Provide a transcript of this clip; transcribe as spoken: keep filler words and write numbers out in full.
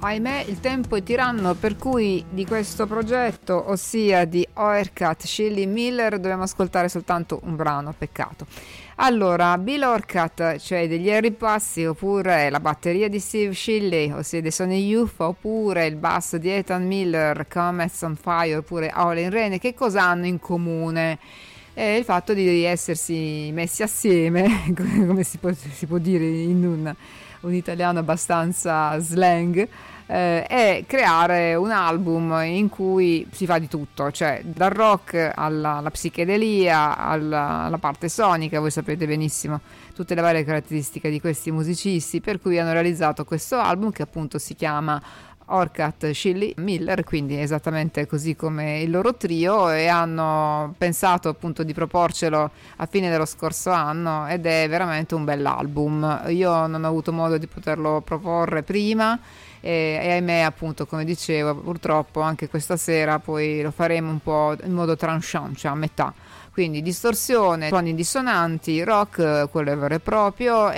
Ahimè, il tempo è tiranno, per cui di questo progetto, ossia di Orcutt, Shelley Miller, dobbiamo ascoltare soltanto un brano, peccato. Allora, Bill Orcutt, cioè degli Harry Passi, oppure la batteria di Steve Shelley, ossia dei Sony Youth, oppure il basso di Ethan Miller, Comets on Fire, oppure Howlin' Rain, che cosa hanno in comune? Eh, il fatto di essersi messi assieme, come si può, si può dire in un, un italiano abbastanza slang, eh, e creare un album in cui si fa di tutto, cioè dal rock alla, alla psichedelia, alla, alla parte sonica. Voi sapete benissimo tutte le varie caratteristiche di questi musicisti, per cui hanno realizzato questo album che appunto si chiama Orcutt, Shelley Miller, quindi esattamente così come il loro trio, e hanno pensato appunto di proporcelo a fine dello scorso anno, ed è veramente un bell'album. Io non ho avuto modo di poterlo proporre prima e, e ahimè, appunto, come dicevo, purtroppo anche questa sera poi lo faremo un po' in modo tranchant, cioè a metà, quindi distorsione, suoni dissonanti, rock, quello è vero e proprio,